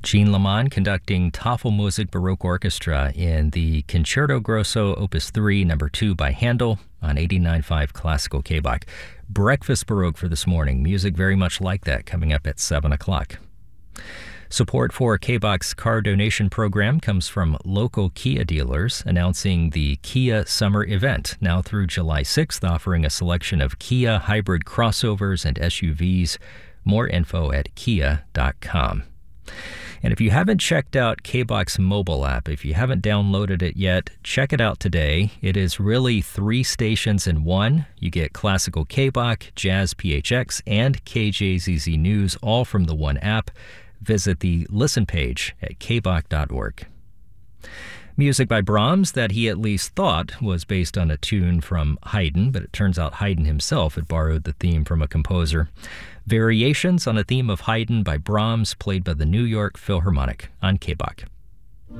Jean Lamont conducting Tafelmusik Baroque Orchestra in the Concerto Grosso Opus 3, number 2 by Handel on 89.5 Classical KBach. Breakfast Baroque for this morning. Music very much like that coming up at 7 o'clock. Support for KBach's car donation program comes from local Kia dealers announcing the Kia Summer Event now through July 6th, offering a selection of Kia hybrid crossovers and SUVs. More info at kia.com. And if you haven't checked out KBach's mobile app, if you haven't downloaded it yet, check it out today. It is really 3 stations in one. You get classical KBach, jazz PHX, and KJZZ News, all from the one app. Visit the listen page at kbach.org. Music by Brahms that he at least thought was based on a tune from Haydn, but it turns out Haydn himself had borrowed the theme from a composer. Variations on a theme of Haydn by Brahms, played by the New York Philharmonic on KBach.